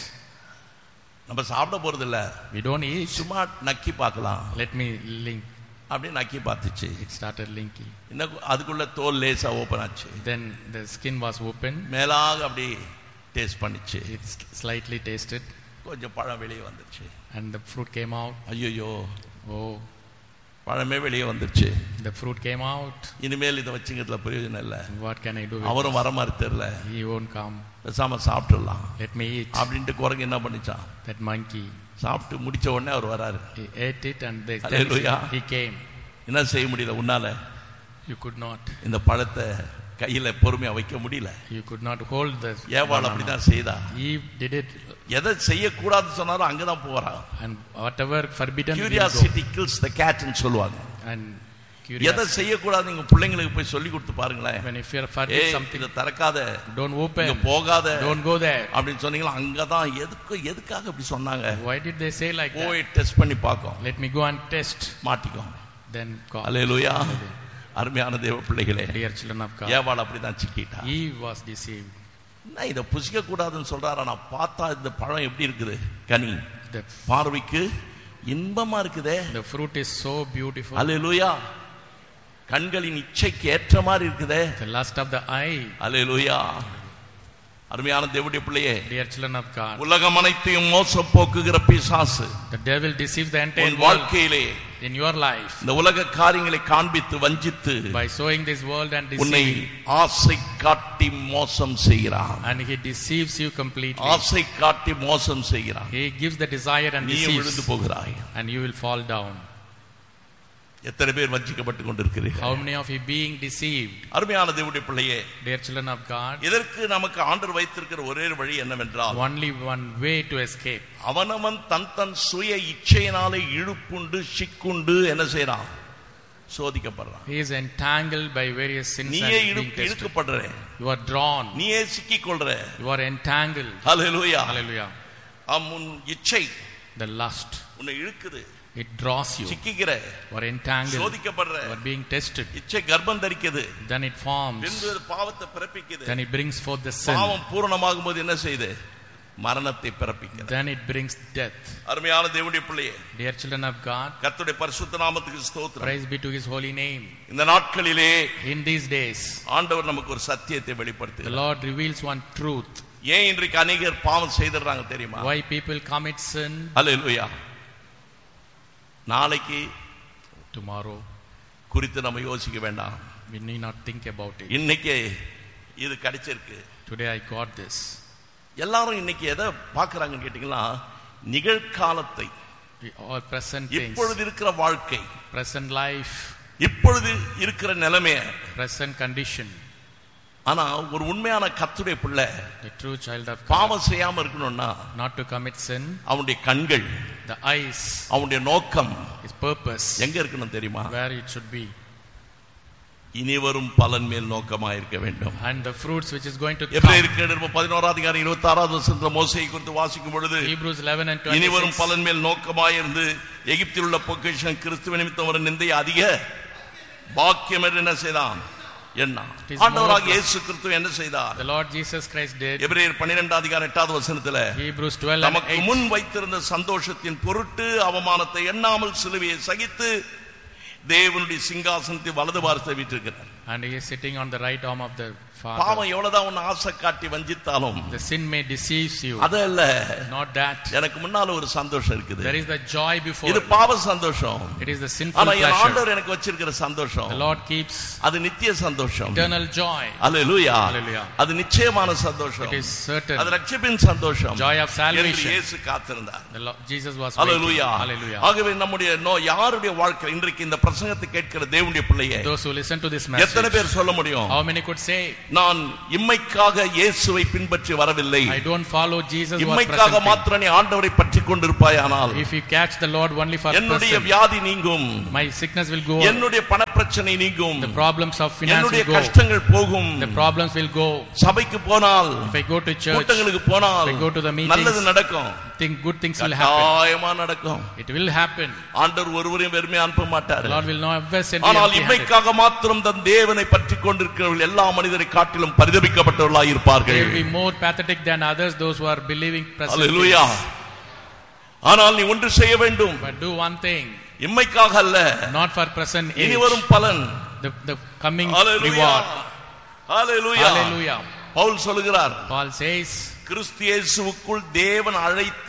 நம்ம சாப்பிட போறது இல்ல. We don't eat. சும்மா நக்கி பார்க்கலாம். Let me link. அப்படி நக்கி பார்த்துச்சு. It started linking. அதுக்குள்ள தோல் லேசா ஓபன் ஆச்சு. Then the skin was open. மேலாக அப்படி டேஸ்ட் பண்ணிச்சு. It slightly tasted. கொஞ்சம் பழம் வெளியே வந்துச்சு. And the fruit came out. ஐயோ, oh, பழமே வெளியே வந்துச்சு. The fruit came out. இனிமேல் இதை வச்சுக்கிறதுல பிரயோஜனம் இல்ல. What can I do? அவரும் வர மாதிரி தெரியல. He won't come. பேசாம சாப்பிட்டுடலாம். Let me eat. அப்படின்ட்டு குரங்கு என்ன பண்ணிச்சான்? That monkey. சாப்பிட்டு முடிச்ச உடனே அவர் வராரு. He ate it and he came. என்ன செய்ய முடியல உன்னால? You could not. இந்த பழத்தை கையில பொறுமையா வைக்க முடியல. You could not hold the. ஏவாள் அப்படிதான் செய்தா. Eve did it. எதை செய்யக்கூடாதுன்னு சொன்னாரோ அங்கதான் போறா. And whatever forbidden. Curiosity kills the cat ன்னு சொல்லுவாங்க. And எதை செய்யக்கூடாது நீங்க பிள்ளைங்களுக்கு போய் சொல்லி கொடுத்து பாருங்களேன். When if you are forbidden something, இத தரக்காத, don't open, போகாத, don't go there அப்படினு சொன்னீங்களா, அங்கதான் எதுக்காக அப்படி சொன்னாங்க? Why did they say like that? போய் டெஸ்ட் பண்ணி பாப்போம். Let me go and test. மாட்டிக்கோ. Then God. ஹalleluya. அருமையான தேவ பிள்ளைகளே, dear children of God, ஏவாள் அப்படிதான் சிக்கிட்டா. He was deceived. நான் இத புசிக்க கூடாதுன்னு சொல்றாரா, நான் பார்த்தா இந்த பழம் எப்படி இருக்குது? கனி பார்வைக்கு இன்பமா இருக்குதே. The fruit is so beautiful. ஹalleluya. கண்களின் இச்சைக்கு ஏற்ற மாதிரி இருக்குதே. The lust of the eye. ஹalleluya. அருமையான தேவனுடைய பிள்ளையே, dear children of God, உலகம் அனைத்தையும் மோசம் போக்குகிற பிசாசு, the devil deceives the entire world. வாழ்க்கையிலே, in your life, இந்த உலக காரியங்களை காண்பித்து வஞ்சித்து, by showing this world and deceiving, உன்னை ஆசை காட்டி மோசம் செய்கிறான். and he deceives you completely. ஆசை காட்டி மோசம் செய்கிறான். He gives the desire and நீ deceives, விழுந்து போகிறாய். and you will fall down. எத்தனை பேர் வஞ்சிக்கப்பட்டு கொண்டிருக்கிறீர்கள்? How many of you being deceived? அருமையான தேவனுடைய பிள்ளையே, dear children of God, இதற்கு நமக்கு ஆண்டவர் வைத்திருக்கிற ஒரே வழி என்னவென்றால், only one way to escape. அவனவன் தன் சுய இச்சையினாலே இழுப்புண்டு சிக்குண்டு என்ன செய்றான்? சோதிக்கப்படுறான். He is entangled by various sins. நீயே and being tested. இழுக்கப்படுற, you are drawn, நீயே சிக்கிக்கொள்ற, you are entangled. Hallelujah. Hallelujah. உன் இச்சை, the lust, உன்னை இழுக்குது, it draws you, சிக்கிக்கிற, you are entangled, சோதிக்கப்படுற, you are being tested. இச்சை கர்ப்பம் தரிக்குது, then it forms, பின்பு பாவத்தை பிறப்பிக்குது, then it brings forth the sin, பாவம் பூரணமாகும் போது என்ன செய்யுது? மரணத்தை பிறப்பிக்குது, then it brings death. அருமையான தேவனுடைய பிள்ளையே, dear children of God, கர்த்தருடைய பரிசுத்த நாமத்துக்கு ஸ்தோத்திரம். praise be to his holy name. இந்த நாட்களிலே, in these days, ஆண்டவர் நமக்கு ஒரு சத்தியத்தை வெளிப்படுத்துகிறார். the Lord reveals one truth. ஏன் இன்றைக்கு அநேகர் பாவம் செய்தறாங்க தெரியுமா? why people commit sin? ஹalleluya. நாளைக்கு tomorrow குறித்து நம்ம யோசிக்க வேண்டாம். we need not think about it. இன்னைக்கு இது கிடைச்சிருக்கு. today I got this. எல்லாரும் இன்னைக்கு எதை பார்க்கறாங்கன்னு கேட்டீங்கன்னா, நிகழ்காலத்தை, all present things, இப்பொழுது இருக்கிற வாழ்க்கை, present life, இப்பொழுது இருக்கிற நிலைமை, present condition. ஆனா ஒரு உண்மையான கர்த்தருடைய பிள்ளை, the true child of God, பாவம் செய்யாம இருக்கணும்னா not to commit sin, அவனுடைய கண்கள், the eyes, அவனுடைய நோக்கம், his purpose எங்க இருக்கணும் தெரியுமா? where it should be, இனி வரும் பலன் மேல் நோக்கமாக இருக்க வேண்டும். and the fruits which is going to come. எபிரேயர் 11:26 மோசேயை குறித்து வாசிக்கும் பொழுது, Hebrews 11 and 26, இனி வரும் பலன் மேல் நோக்கமாக இருந்து எகிப்தில் உள்ள பொக்கிஷம் கிறிஸ்துவ நிமித்தம் வரும் நிந்தை அதிக பாக்கியம் என்று என்ன செய்தான்? என்ன ஆண்டவராகிய இயேசு கிறிஸ்து என்ன செய்தார்? the Lord Jesus Christ did. எபிரேயர் 12:8 Hebrews 12 நமக்கு முன் வைத்திருந்த சந்தோஷத்தின் பொருட்டு அவமானத்தை எண்ணாமல் சிலுவையை சகித்து தேவனுடைய சிங்காசனத்தில் வலது பார்த்து வீற்றிருக்கிறார். and he is sitting on the right arm of the Father. பாவம் எவ்வளவுதான் உன்னை ஆசை காட்டி வஞ்சித்தாலும், the sin may deceive you, அதல்ல, not that. எனக்கு முன்னால ஒரு சந்தோஷம் இருக்குது. there is the joy before. இது பாவ சந்தோஷம். it is the sinful ஆனா pleasure. ஆண்டவர் எனக்கு வச்சிருக்கிற சந்தோஷம், the Lord keeps, அது நித்திய சந்தோஷம். eternal joy. ஹalleluya. Hallelujah. அது நிச்சயமான சந்தோஷம். it is certain. அது ரட்சிப்பின் சந்தோஷம். joy of salvation. இயேசு காத்திருந்தார். the Lord Jesus was hallelujah. waiting. Hallelujah. ஆகவே நம்முடைய யாருடைய வாழ்க்கை இன்றைக்கு இந்த பிரசங்கத்தை கேட்கிற தேவனுடைய பிள்ளையே, those who listen to this message, எத்தனை பேர் சொல்ல முடியும்? How many could say, நான் இம்மைக்காக இயேசுவை பின்பற்றி வரவில்லை, I don't follow Jesus who was இம்மைக்காக present. மாத்திரம் நீ ஆண்டவரை பற்றிக் கொண்டிருப்பாயானால் If you catch the Lord only for என்னுடைய present, வியாதி நீங்கும், my sickness will go, என்னுடைய பண பிரச்சனை நீங்கும், the problems of finance என்னுடைய will go, கஷ்டங்கள் போகும். the problems will go. சபைக்கு போனால், If I go to church, கூட்டங்களுக்கு போனால் if I go to the நல்லது meetings, நடக்கும், good things will happen. கட்டாயமா நடக்கும். It will happen. ஆண்டவர் ஒருவரையும் வெறுமையா அனுப்ப மாட்டார். Lord will never send you ஆனால் empty-handed. இம்மைக்காக மாத்திரம் தன் தேவனை பற்றிக் கொண்டிருக்கிறவர்கள் எல்லா மனிதரை காட்டிலும் பரிதபிக்கப்பட்டவர்களாய் இருப்பார்கள். They will be more pathetic than others, those who are believing present hallelujah. things. ஆனால் நீ ஒன்று செய்ய வேண்டும், But do one thing, இம்மைக்காக அல்ல, not for present age, இனி வரும் பலன். the coming hallelujah. reward. Hallelujah. Hallelujah. Pavul சொல்கிறார், Paul says, கிறிஸ்து இயேசுவுக்குள் தேவன் அழைத்த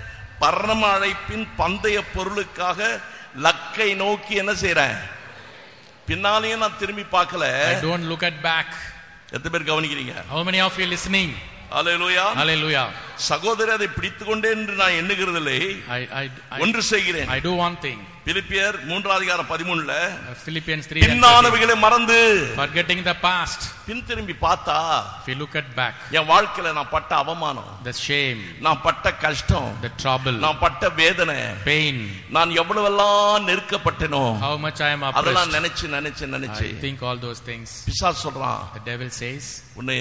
பரம அழைப்பின் பந்தய பொருளுக்காக லக்கை நோக்கி என்ன செய்றேன்? பின்னாலேயே நான் திரும்பி பார்க்கல. I don't look at back. எத்தனை பேர் கவனிக்கிறீங்க? How many of you listening? Hallelujah. Hallelujah. சகோதரர் அதை பிடித்துக்கொண்டே என்று நான் எண்ணுகிறதில்லை. ஒன்று செய்கிறேன். I do one thing. பிலிப்பியர் 3:13 Philippians 3 பின்னானவைகளை மறந்து forgetting the past. பின் திரும்பி பார்த்தா, If you look at back, என் வாழ்க்கையில நான் பட்ட அவமானம், the shame, நான் பட்ட கஷ்டம், the trouble, நான் பட்ட வேதனை, pain, நான் எவ்வளவெல்லாம் நெருக்கப்பட்டனோ how much I am அதெல்லாம் oppressed, நினைச்சு I think all those things. பிசாசு சொல்றான், The devil says, உன்னை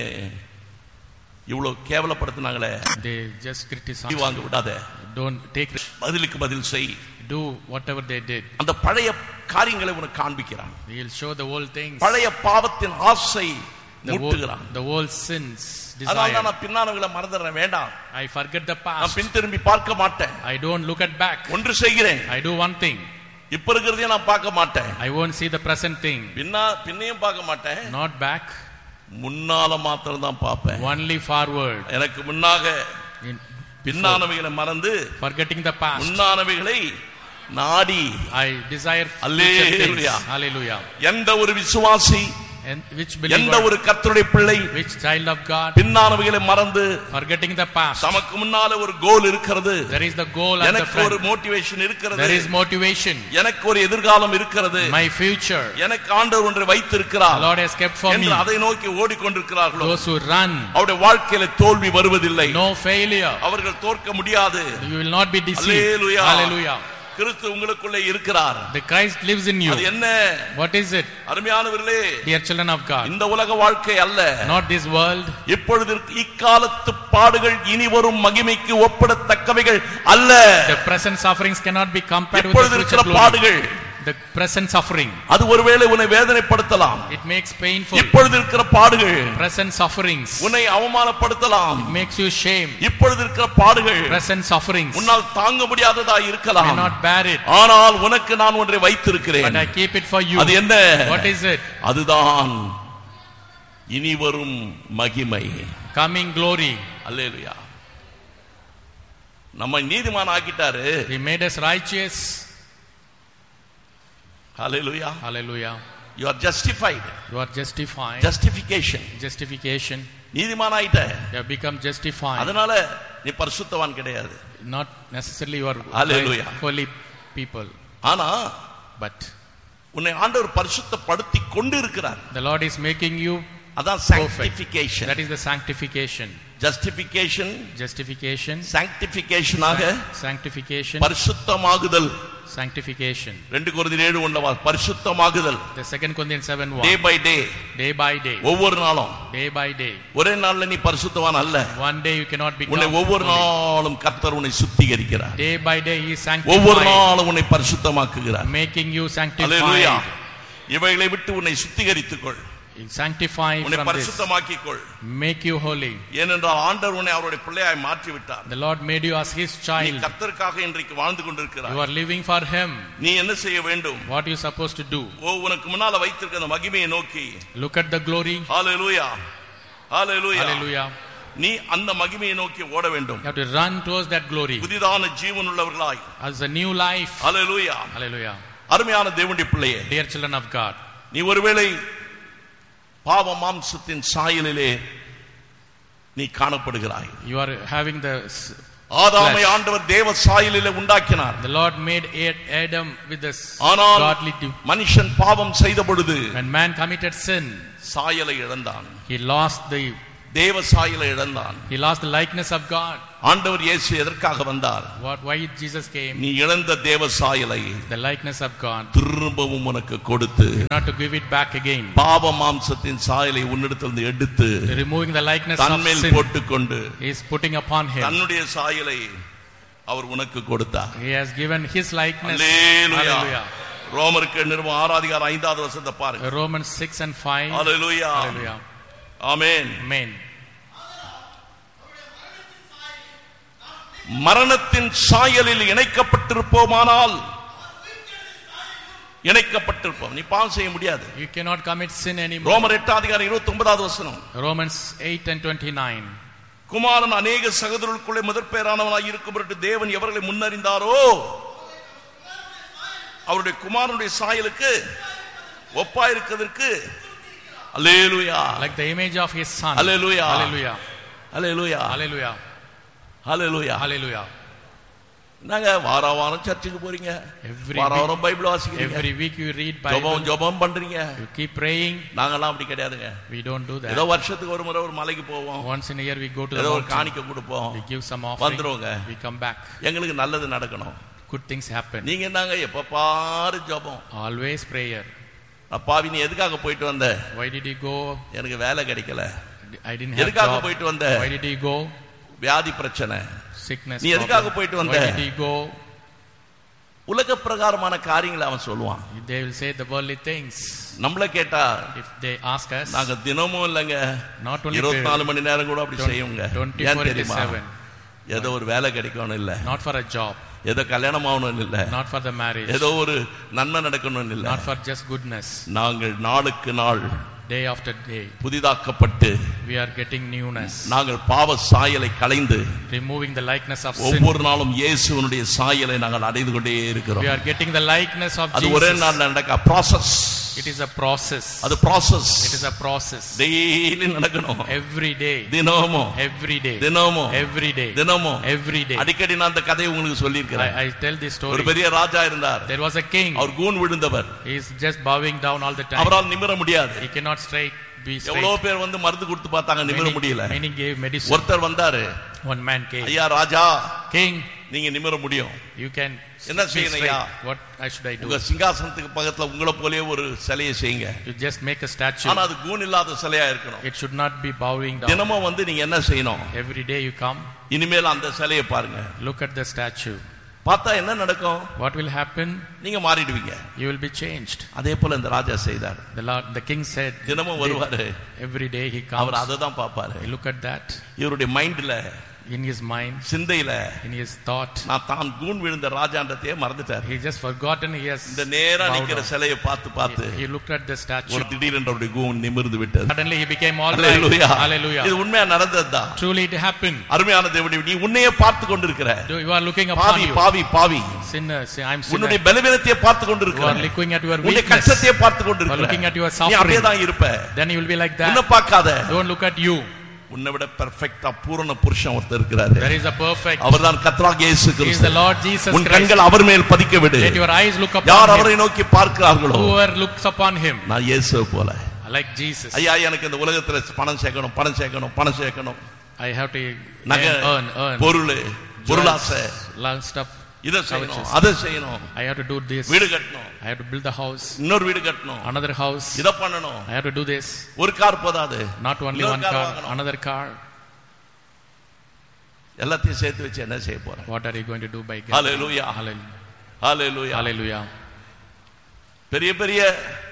இவ்வளவு கேவலப்படுத்தினாங்களே, they just criticize. வாங்க விடாத, Don't take, பதிலுக்கு பதில் செய். do whatever they did. அந்த பழைய காரியங்களை உனக்கு காண்பிக்கிறான். He will show the old things, பழைய பாவத்தின் ஆசை மூட்டுகிறான். the old sins, அதனால desire. நான் பின்னானவங்களை மறந்துடுறேன், வேண்டாம், I forget the நான் past. பின் திரும்பி பார்க்க மாட்டேன். I don't look at back. ஒன்று செய்கிறேன், I do one thing. இப்ப இருக்கிறதையும் நான் பார்க்க மாட்டேன், I won't see the present thing. பின்னையும் பார்க்க மாட்டேன், Not back, முன்னால மாத்திரம் தான் பார்ப்பேன். only forward. எனக்கு முன்னாக In- பின்னானவைகளை மறந்து Forgetting the past, முன்னானவைகளை நாடி. I desire Hallelujah. future things. Hallelujah. எந்த ஒரு விசுவாசி, And which எந்த believer, ஒரு கர்த்தருடைய பிள்ளை which child of God, பின்னானவைகளை மறந்து forgetting the past, தமக்கு முன்னால ஒரு கோல் இருக்கிறது, there is the goal at the எனக்கு ஒரு front. மோட்டிவேஷன் இருக்கிறது, There is motivation. எனக்கு ஒரு எதிர்காலம் இருக்கிறது, My future, எனக்கு ஆண்டவர் ஒன்றை the வைத்திருக்கிறார் Lord has kept for me. என்று அதை நோக்கி ஓடிக்கொண்டிருக்கிறார்களோ Those who run, அவருடைய வாழ்க்கையில தோல்வி வருவதில்லை, no failure. அவர்கள் தோற்க முடியாது. You will not be deceived. Hallelujah. Hallelujah. கிறிஸ்து உங்களுக்குள்ளே இருக்கிறார். The Christ lives in you. அது என்ன? What is it? அருமையானவர்களே, Dear children of God, இந்த உலக வாழ்க்கை அல்ல, not this world. இப்பொழுது இக்காலத்து பாடுகள் இனி வரும் மகிமைக்கு ஒப்பிடத்தக்கவைகள் அல்ல. The present sufferings cannot be compared with இப்பொழுது the இருக்கிற future glory. பாடுகள், The present suffering, அது ஒருவேளை உன்னை வேதனைப்படுத்தலாம். it makes painful. இப்பொழுது இருக்கிற பாடுகள் Present sufferings உன்னை அவமானப்படுத்தலாம். makes you shame. இப்பொழுது இருக்கிற பாடுகள் Present sufferings உன்னால் தாங்க முடியாததா இருக்கலாம். cannot bear it. ஆனால் உனக்கு நான் ஒன்றை But வைத்திருக்கிறேன். I keep it for you. அது என்ன? What is it? அதுதான் இனி வரும் மகிமை. Coming glory. அல்லேலூயா. நம்ம நீதிமான் ஆக்கிட்டாரு. He made us righteous. Hallelujah. Hallelujah. You are justified. You are justified. Justification. Justification. நீதிமான் ஆயிட்ட. You have become justified. அதனால நீ பரிசுத்தவான் கிடையாது. Not necessarily you are Hallelujah. holy people. ஆனா But உன்னை ஆண்டவர் பரிசுத்தப்படுத்தி கொண்டு இருக்கிறார். the Lord is making you அதான் perfect. sanctification. That is the sanctification. Justification, Justification. sanctification ஆக Sanctification. பரிசுத்தமாகுதல். Sanctification. 2 கொரிந்தியர் 7:1 பரிசுத்தமாகுதல். The 2 Corinthians 7:1. Day by day. Day by day. ஒவ்வொரு நாளும். Day by day. ஒரே நாள்ல நீ பரிசுத்தவான் அல்ல. One day you cannot become உன்னை ஒவ்வொரு holy. நாளும் கர்த்தர் உன்னை சுத்திகரிக்கிறார். Day by day he is ஒவ்வொரு sanctifying, நாளும் உன்னை பரிசுத்தமாக்குகிறார். making you hallelujah. sanctified. இவைகளை விட்டு உன்னை சுத்திகரித்துக்கொள். Sanctify உன்னை from this. பரிசுத்தமாக்கிக்கொள். Make you holy. ஏனென்றால் ஆண்டவர் உன்னை அவருடைய பிள்ளையாய் மாற்றி விட்டார். The Lord made you as his நீ child. கர்த்தருக்காக இன்றைக்கு வாழ்ந்து கொண்டிருக்கிறாய். You are living for him. நீ என்ன செய்ய வேண்டும்? What you supposed to do? உனக்கு முன்னால வைத்திருக்கிற அந்த மகிமையை நோக்கி. Look at the glory. Hallelujah. Hallelujah. Hallelujah. நீ அந்த மகிமையை நோக்கி ஓட வேண்டும். You have to run towards that glory புதிதான ஜீவன் உள்ளவர்களாய். as a new life. Hallelujah. Hallelujah. அருமையான தேவனுடைய பிள்ளையே, Dear children of God, நீ ஒருவேளை பாவ மாம்சத்தின் சாயலிலே நீ காணப்படுகிறாய். you are having the ஆதாமை ஆண்டவர் தேவ சாயலிலே உண்டாக்கினார். The Lord made Adam with the godly மனுஷன் பாவம் செய்த பொழுது, when man committed sin, சாயலை இழந்தான். he lost the தேவ சாயலை இழந்தான். he lost the likeness of God. ஆண்டவர் இயேசு எதற்காக வந்தார்? Why Jesus came? நீ இழந்த தேவ சாயலை the likeness of God திரும்பவும் உனக்கு கொடுத்து, not to give it back again, பாவ மாம்சத்தின் சாயலை உன்னிடத்திலிருந்து எடுத்து removing the likeness of தன்மேல் sin, போட்டுக்கொண்டு he is putting upon him, தன்னுடைய சாயலை அவர் உனக்கு கொடுத்தார். he has given his likeness. Hallelujah. ரோமருக்கு நிருபம் 6 அதிகாரம் 5வது வசனத்தை பாருங்க. Romans 6 and 5. Hallelujah. Hallelujah. Amen. Amen. மரணத்தின் சாயலில் இணைக்கப்பட்டிருப்போமானால், இணைக்கப்பட்டிருப்போம், நீ பாவம் செய்ய முடியாது. You cannot commit sin anymore. ரோமர் 8 அதிகாரம் 29வது வசனம். Romans 8 and 29. குமாரன் அநேக சகோதரர்களுக்குள்ளே முதற்பேரானவனாய் இருக்கும்படி தேவன் எவர்களை முன்னறிந்தாரோ அவருடைய குமாரனுடைய சாயலுக்கு ஒப்பாயிருக்கிறதற்கு, அல்லேலூயா, like the image of his son. Hallelujah. Hallelujah. Hallelujah. Hallelujah. Hallelujah. Hallelujah. நாங்க வாரம் சர்ச்சுக்கு போறீங்க, வாரம் Bible வாசிக்கிறீங்க, every week you read Bible, ஜெபம் பண்றீங்க, you keep praying. நாங்கலாம் அப்படி கிடையாதுங்க. We don't do that. ஏதோ வருஷத்துக்கு ஒரு முறை ஒரு மலைக்கு போவோம், once in a year we go to the ஏதோ ஒரு mountain, காணிக்கை கொடுப்போம், we give some offering, வந்துருவோங்க, we come back. எங்களுக்கு நல்லது நடக்கணும், good things happen. நீங்க என்னங்க எப்ப பாரு ஜெபம், always prayer. அப்பாவி நீ எதுக்காக போயிட்டு வந்த? Why did you go? எனக்கு வேலை கிடைக்கல. I didn't have எதுக்காக job. போயிட்டு வந்த? Why did you go? வியாதி பிரச்சனை. Sickness. நீ எதுக்காக போயிட்டு வந்த? Why did you go? உலக பிரகாரமான காரியங்களை அவன் சொல்லுவான். They will say the worldly things. நம்மள கேட்டா, if they ask us, நாங்க தினமும் இல்லங்க, not only 24 மணி நேரம் கூட அப்படி செய்யுங்க. ஏன் தெரியுமா? ஏதோ ஒரு வேலை கிடைக்கணும் இல்ல, not for a job, ஏதோ கல்யாணம் ஆகணும் இல்ல, not for the marriage, ஏதோ ஒரு நன்மை நடக்கணும் இல்ல, not for just goodness. நாங்கள் நாளுக்கு நாள், day after day, புதிதாக்கப்பட்டு, we are getting newness. நாங்கள் பாவ சாயலை களைந்து, removing the likeness of sin. ஒவ்வொரு நாளும் இயேசுவினுடைய சாயலை நாங்கள் அடைந்து கொண்டே இருக்கிறோம். We are getting the likeness of Jesus. அது ஒரே நாள் நடக்க process. It is a process. அது process. It is a process. Daily நடக்கணும். Every day. தினமும். Every day. தினமும். Every day. தினமும். Every day. அடிக்கடி நான் அந்த கதையை உங்களுக்கு சொல்லி இருக்கிறேன். I tell this story. ஒரு பெரிய ராஜா இருந்தார். There was a king. Our Koon விழுந்தவர். He is just bowing down all the time. அவரால் நிமிர முடியாது. He cannot be straight. எவ்வளவு பேர் வந்து மருந்து கொடுத்து பார்த்தாங்க, நிமிர முடியல. Many gave medicine. ஒருத்தர் வந்தாரு. One man came. ஐயா ராஜா, king, நீங்க நிமிர முடியும். you can என்ன செய்யணும் ஐயா? What should I do? உங்க சிங்காசனத்துக்கு பக்கத்துல உங்களை போலயே ஒரு சிலையை செய்யுங்க. You just make a statue. ஆனா அது கூன் இல்லாத சிலையா இருக்கணும். It should not be bowing down. தினமும் வந்து நீங்க என்ன செய்யணும்? Every day you come. இனிமேல் அந்த சிலையை பாருங்க. Look at the statue. பார்த்தா என்ன நடக்கும்? What will happen? நீங்க மாறிடுவீங்க. You will be changed. அதே போல இந்த ராஜா செய்தார். The king said, தினமும் வருவாரு. Every day he comes. அவர் அதை தான் பார்ப்பாரு. Look at that. இவருடைய மைண்ட்ல, in his mind, சிந்தையில, in his thought, நான் தான் கூன் விழுந்த ராஜான்றதையே மறந்துட்டார். he just forgotten. He has இந்த நேரா நிக்கிற சிலையை பார்த்து he looked at the statue. ஒரு திடீரென்று அவருடைய கூன் நிமிர்ந்து விட்டது. Suddenly he became all right. Hallelujah. Hallelujah. இது உண்மையா நடந்ததுதான். Truly it happened. அருமையான தேவனே, நீ உன்னையே பார்த்து கொண்டிருக்கிற. You are looking upon you. பாவி sinner. Say, I'm sinner. உன்னுடைய பலவீனத்தை பார்த்து கொண்டிருக்கிற. You are looking at your உன்னுடைய weakness. கஷ்டத்தை பார்த்து கொண்டிருக்கிற. You are looking at your நீ suffering. அப்படியே தான் இருப்ப. Then you will be like that. உன்னை பார்க்காத. Don't look at you. உன்னை விட பெர்ஃபெக்ட்டா பூரண புருஷன் ஒருத்தர் இருக்கிறாரு. There is a perfect. அவர்தான் கர்த்தராகிய இயேசு கிறிஸ்து. He is the Lord Jesus Christ. உன் கண்கள் அவர் மேல் பதிக்க விடு. Let your eyes look upon யார் him. அவரை நோக்கி பார்க்கிறார்களோ, whoever looks upon him, நான் இயேசுவை போல, like Jesus. ஐயா எனக்கு இந்த உலகத்துல பணம் சேர்க்கணும். I have to earn பொருளாசை, stuff. இதை செய்யணும், அதை செய்யணும். I have to do this. வீடு கட்டணும். I have to build the house. இன்னொரு வீடு கட்டணும். Another house. இத பண்ணணும். I have to do this. ஒரு கார் போதாது. Not only one car, another car. எல்லாத்தையும் சேர்த்து வச்சு என்ன செய்ய போற? What are you going to do by God? Hallelujah. Hallelujah. Hallelujah. பெரிய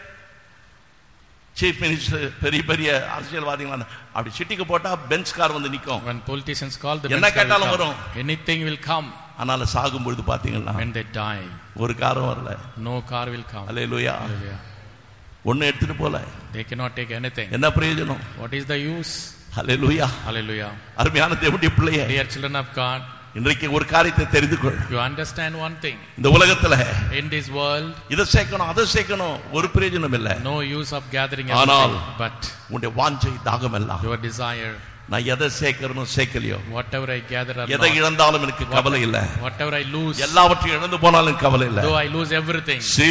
சீஃப் மினிஸ்டர், பெரிய அரசியல்வாதிகள் அப்படி சிட்டிக்கு போட்டா பெஞ்ச் கார் வந்து நிக்கும். When politicians call, the என்ன கேட்டாலும் வரும். Anything will come. ஆனால சாகும் பொழுது பாத்தீங்கன்னா, when they die, ஒரு காரும் வரல. no car will come. Hallelujah. Hallelujah. ஒண்ணு எடுத்துட்டு போல. They cannot take anything. என்ன பிரயோஜனம்? What is the use? Hallelujah. Hallelujah. அருமையான தேவனுடைய பிள்ளையே, dear children of God, இன்றைக்கு ஒரு காரியத்தை தெரிந்து கொள். you understand one thing. இந்த உலகத்துல, in this world, இத சேர்க்கணும் அதை சேர்க்கணும், ஒரு பிரயோஜனம் இல்ல. no use of gathering everything. But உன்னுடைய வாஞ்சை தாகம் எல்லாம், your desire, நான் எதை சேர்க்கறனும் சேர்க்கலையோ, whatever I gather or எதை not, இழந்தாலும் எனக்கு கவலை இல்லை, whatever I lose, எல்லாவற்றையும் இழந்து போனாலும் கவலை இல்லை. though I lose everything,